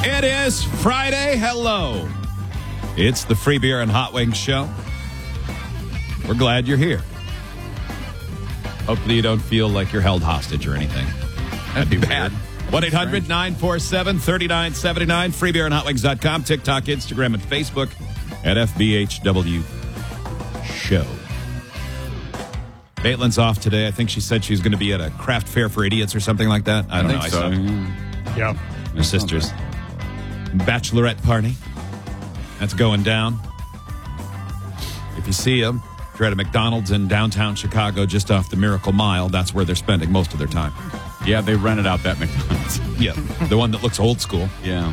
It is Friday. Hello. It's the Free Beer and Hot Wings Show. We're glad you're here. Hopefully you don't feel like you're held hostage or anything. That'd be bad. 1-800-947-3979. FreeBeerandHotWings.com. TikTok, Instagram, and Facebook at FBHW Show. Maitland's off today. I think she said she's going to be at a craft fair for idiots or something like that. I don't know. So. Yeah. Her sister's bachelorette party. That's going down. If you see them, if you're at a McDonald's in downtown Chicago, just off the Miracle Mile, that's where they're spending most of their time. Yeah, they rented out that McDonald's. Yeah, the one that looks old school. Yeah.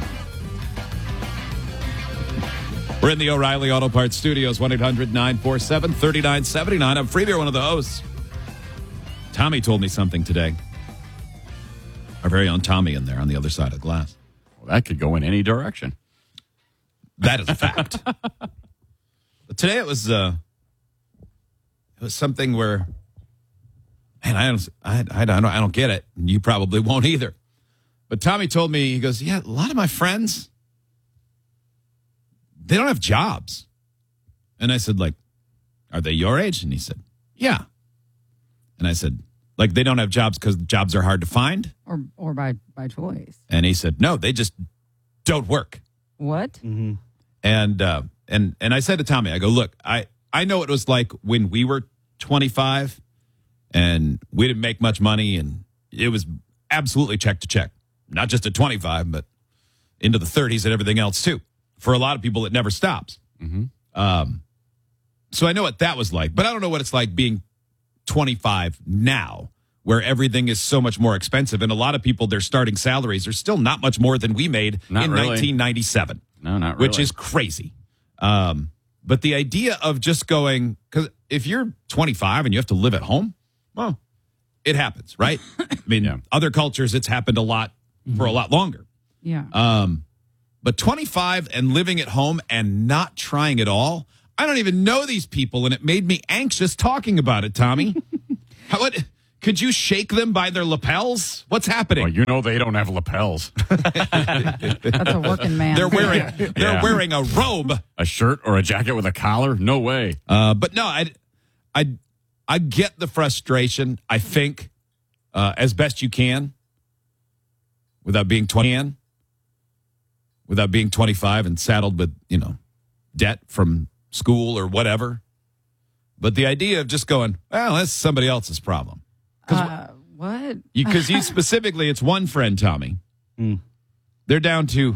We're in the O'Reilly Auto Parts Studios, 1-800-947-3979. I'm Free Beer, one of the hosts. Tommy told me something today. Our very own Tommy in there on the other side of the glass. Well, that could go in any direction. That is a fact. But today it was something where, man, I don't get it. You probably won't either. But Tommy told me, he goes, yeah, a lot of my friends, they don't have jobs. And I said, like, are they your age? And he said, yeah. And I said, like, they don't have jobs because jobs are hard to find? Or by choice. And he said, no, they just don't work. What? Mm-hmm. And I said to Tommy, I go, look, I know what it was like when we were 25 and we didn't make much money and it was absolutely check to check. Not just at 25, but into the 30s and everything else too. For a lot of people, it never stops. Mm-hmm. So I know what that was like, but I don't know what it's like being 25 now, where everything is so much more expensive. And a lot of people, their starting salaries are still not much more than we made in 1997. No, not really. Which is crazy. But the idea of just going, because if you're 25 and you have to live at home, well, it happens, right? I mean, other cultures, it's happened a lot for a lot longer. Yeah. But 25 and living at home and not trying at all, I don't even know these people, and it made me anxious talking about it, Tommy. Could you shake them by their lapels? What's happening? Well, you know they don't have lapels. That's a working man. They're wearing a robe, a shirt or a jacket with a collar? No way. But no, I get the frustration. I think as best you can, without being 25 and saddled with debt from school or whatever. But the idea of just going, well, that's somebody else's problem. What? Because you specifically, it's one friend, Tommy. They're down to